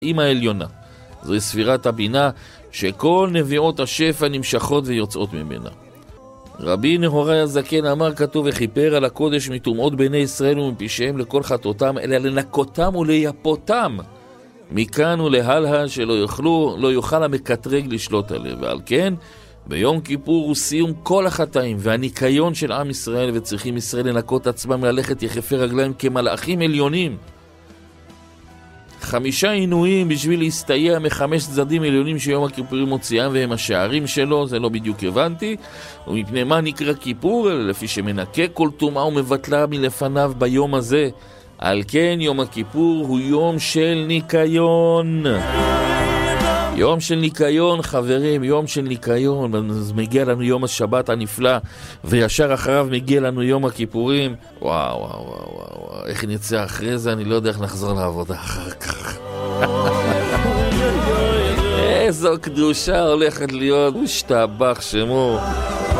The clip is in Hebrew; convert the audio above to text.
עם העליונה. זוהי ספירת הבינה שכל נביאות השפע נמשכות ויוצאות ממנה. רבי נהוראי הזקן אמר, כתוב, וכיפר על הקודש מטומאות בני ישראל ומפשעיהם לכל חטאותם, אלא לנקותם ולייפותם מכאן ולהלאה, שלא יוכל המקטרג לשלוט עליהם. ועל כן ביום כיפור הוא סיום כל החטאים והניקיון של עם ישראל, וצריכים ישראל לנקות עצמם, ללכת יחפי רגליים כמלאכים עליונים. 5 עינויים בשביל להסתייע מ5 צדדים עליונים שיום הכיפורים מוציאם, והם השערים שלו. זה לא בדיוק הבנתי. ומפני מה נקרא כיפור? לפי שמנקה כל טומאה ומבטלה מלפניו ביום הזה. על כן יום הכיפור הוא יום של ניקיון. יום של ניקיון, חברים, יום של ניקיון. אז מגיע לנו יום השבת הנפלא, וישר אחריו מגיע לנו יום הכיפורים. וואו, וואו, וואו, וואו. איך נצא אחרי זה? אני לא יודע איך נחזור לעבודה אחר כך. איזו קדושה הולכת להיות, משתבח שמו.